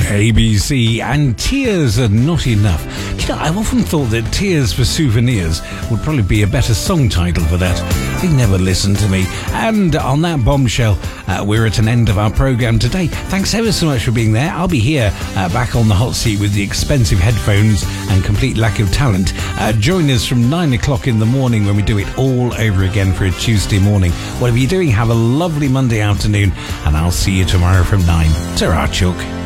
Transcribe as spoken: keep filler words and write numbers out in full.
A B C and Tears Are Not Enough. Do you know, I've often thought that Tears for Souvenirs would probably be a better song title for that. They never listen to me. And on that bombshell, uh, we're at an end of our programme today. Thanks ever so much for being there. I'll be here uh, back on the hot seat with the expensive headphones and complete lack of talent. Uh, join us from nine o'clock in the morning when we do it all over again for a Tuesday morning. Whatever you're doing, have a lovely Monday afternoon, and I'll see you tomorrow from nine. Ta-ra, Chuck.